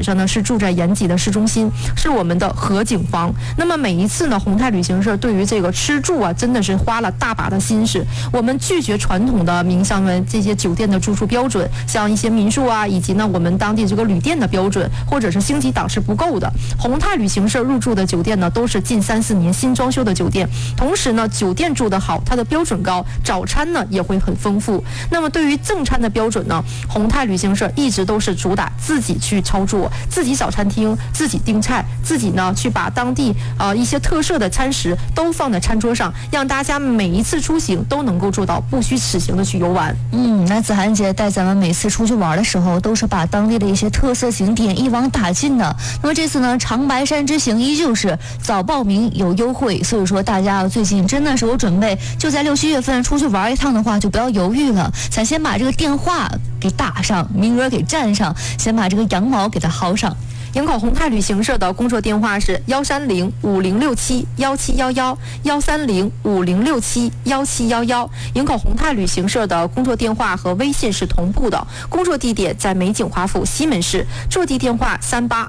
上呢是住在延吉的市中心，是我们的合景房。那么每一次呢，宏泰旅行社对于这个吃住啊，真的是花了大把的心思。我们拒绝传统的名上面这些酒店的住宿标准，像一些民宿啊，以及呢我们当地这个旅店的标准，或者是星级档是不够的。宏泰旅行社入住的酒店呢，都是近3-4年新装修的酒店，同时呢，酒店住得好，它的标准高，早餐呢也会很丰富。那么对于正餐的标准呢，宏泰旅行社一直都是主打自己去操作，自己找餐厅，自己订菜，自己呢去把当地一些特色的餐食都放在餐桌上，让大家每一次出行都能够做到不虚此行的去游玩。 那子涵姐带咱们每次出去玩的时候，都是把当地的一些特色景点一网打尽的。那么这次呢，长白山之行依旧是早报名有优惠，所以说大家最近真的是有准备，就在6、7月份出去玩一趟的话，就不要犹豫了，咱先把这个电话给打上，名额给占上，先把这个羊毛给它薅上。 营口宏泰旅行社的工作电话是130-5067-1711，130-5067-1711。营口宏泰旅行社的工作电话和微信是同步的，工作地点在美景华府西门市，座地电话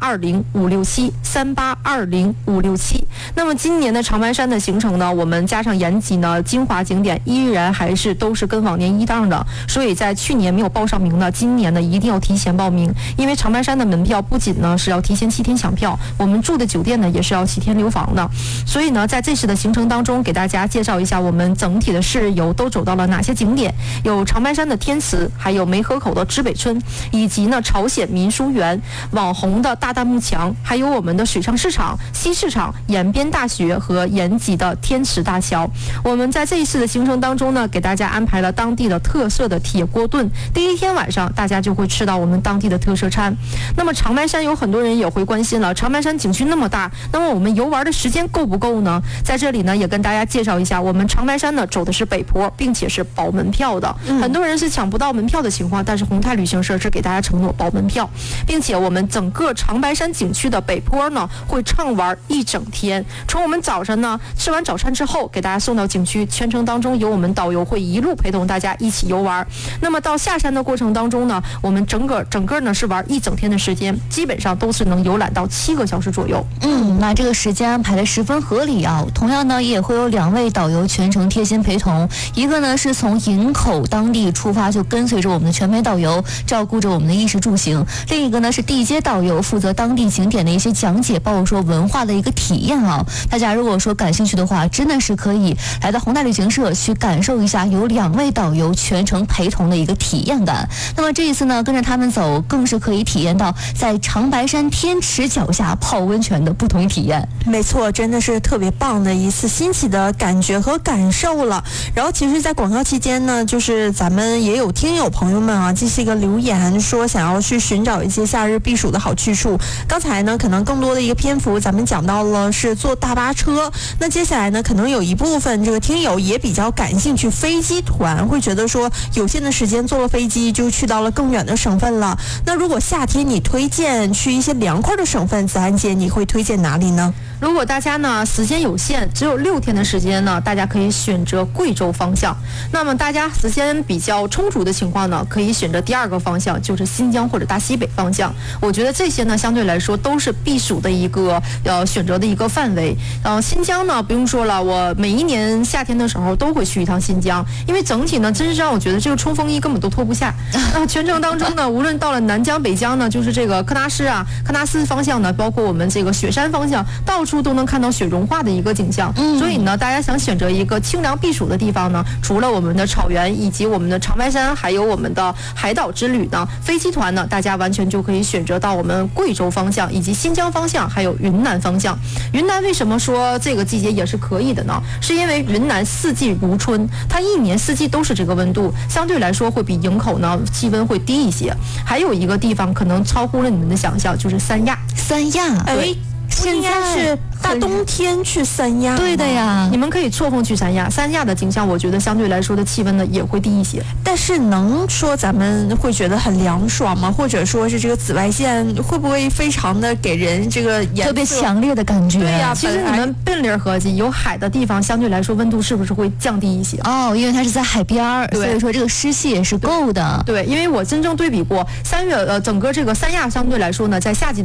3820-567-3820-567。那么今年的长白山的行程呢，我们加上延吉呢，精华景点依然还是都是跟往年一样的，所以在去年没有报上名的，今年呢一定要提前报名，因为长白山的门票不仅呢是要提前7天抢票，我们住的酒店呢也是要7天留房的。所以呢，在这次的行程当中，给大家介绍一下我们整体的4日游都走到了哪些景点，有长白山的天池，还有梅河口的知北村，以及呢朝鲜民俗园、网红的大木墙，还有我们的水上市场、西市场、延边大学和延吉的天池大桥。我们在这一次的行程当中呢，给大家安排了当地的特色的铁锅炖，第一天晚上大家就会吃到我们当地的特色餐。那么长白山有很多人也会关心了，长白山景区那么大，那么我们游玩的时间够不够呢？在这里呢，也跟大家介绍一下，我们长白山呢走的是北坡，并且是保门票的。很多人是抢不到门票的情况，但是宏泰旅行社是给大家承诺保门票，并且我们整个长白山景区的北坡呢会畅玩一整天。从我们早上呢吃完早餐之后，给大家送到景区，全程当中有我们导游会一路陪同大家一起游玩。那么到下山的过程当中呢，我们整个呢是玩一整天的时间，基本上都是能游览到7个小时左右。 那这个时间安排的十分合理啊。同样呢，也会有2位导游全程贴心陪同，一个呢是从营口当地出发，就跟随着我们的全媒导游，照顾着我们的衣食住行；另一个呢是地接导游，负责当地景点的一些讲解，包括说文化的一个体验啊。大家如果说感兴趣的话，真的是可以来到宏泰旅行社去感受一下有2位导游全程陪同的一个体验感。那么这一次呢，跟着他们走，更是可以体验到在长白山天池脚下泡温泉的不同体验。 没错，真的是特别棒的一次新奇的感觉和感受了。然后其实在广告期间呢，就是咱们也有听友朋友们啊，这是一个留言说想要去寻找一些夏日避暑的好去处。刚才呢可能更多的一个篇幅咱们讲到了是坐大巴车，那接下来呢可能有一部分这个听友也比较感兴趣飞机团，会觉得说有限的时间坐了飞机就去到了更远的省份了。那如果夏天你推荐去一些凉快的省份，子涵姐你会推荐哪里呢？ 如果大家呢时间有限，只有6天的时间呢，大家可以选择贵州方向。那么大家时间比较充足的情况呢，可以选择第2个方向，就是新疆或者大西北方向。我觉得这些呢相对来说都是避暑的一个选择的一个范围。新疆呢不用说了，我每一年夏天的时候都会去一趟新疆，因为整体呢真是让我觉得这个冲锋衣根本都脱不下。全程当中呢，无论到了南疆、北疆呢，就是这个喀纳斯方向呢，包括我们这个雪山方向，到处都能看到雪融化的一个景象。所以呢，大家想选择一个清凉避暑的地方呢，除了我们的草原以及我们的长白山，还有我们的海岛之旅呢，飞机团呢，大家完全就可以选择到我们贵州方向以及新疆方向，还有云南方向。云南为什么说这个季节也是可以的呢？是因为云南4季如春，它1年4季都是这个温度，相对来说会比营口呢气温会低一些。还有一个地方可能超乎了你们的想象，就是三亚。 现在是大冬天去三亚， 对的呀， 你们可以错峰去三亚。三亚的景象，我觉得相对来说的气温呢也会低一些。 但是能说咱们会觉得很凉爽吗？或者说是这个紫外线会不会非常的给人这个特别强烈的感觉？ 对呀，其实你们笨理合计，有海的地方相对来说温度是不是会降低一些？ 因为它是在海边儿，所以说这个湿气也是够的。 对，因为我真正对比过3月整个这个三亚相对来说呢，在夏季